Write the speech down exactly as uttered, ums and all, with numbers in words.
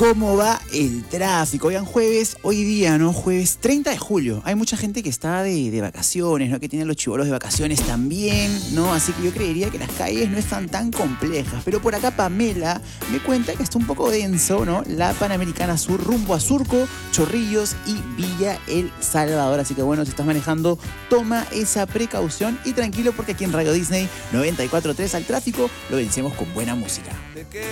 ¿Cómo va el tráfico? Hoy en jueves, hoy día, ¿no? Jueves treinta de julio. Hay mucha gente que está de, de vacaciones, ¿no? Que tiene los chibolos de vacaciones también, ¿no? Así que yo creería que las calles no están tan complejas. Pero por acá Pamela me cuenta que está un poco denso, ¿no? La Panamericana Sur rumbo a Surco, Chorrillos y Villa El Salvador. Así que bueno, si estás manejando, toma esa precaución y tranquilo porque aquí en Radio Disney noventa y cuatro punto tres al tráfico lo vencemos con buena música.